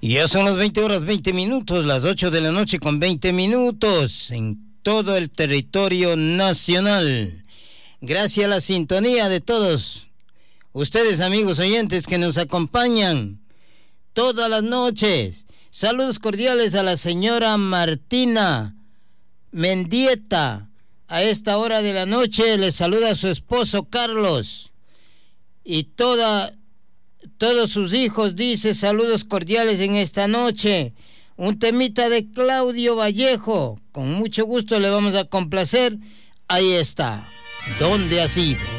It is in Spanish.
Ya son las 20 horas 20 minutos, las 8 de la noche con 20 minutos en todo el territorio nacional. Gracias a la sintonía de todos ustedes, amigos oyentes, que nos acompañan todas las noches. Saludos cordiales a la señora Martina Mendieta. A esta hora de la noche les saluda a su esposo Carlos y todos sus hijos. Dice saludos cordiales en esta noche. Un temita de Claudio Vallejo, con mucho gusto le vamos a complacer. Ahí está, ¿dónde has ido?